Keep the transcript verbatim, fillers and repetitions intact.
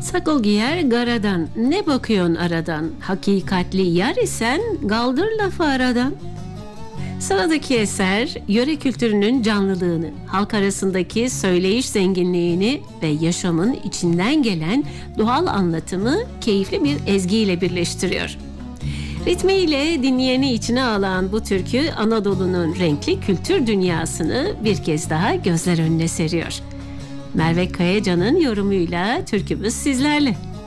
Sakal giyer garadan, ne bakıyorsun aradan? Hakikatli yar isen kaldır lafı aradan. Sıradaki eser, yöre kültürünün canlılığını, halk arasındaki söyleyiş zenginliğini ve yaşamın içinden gelen doğal anlatımı keyifli bir ezgiyle birleştiriyor. Ritmiyle dinleyeni içine alan bu türkü Anadolu'nun renkli kültür dünyasını bir kez daha gözler önüne seriyor. Merve Kayacan'ın yorumuyla türkümüz sizlerle.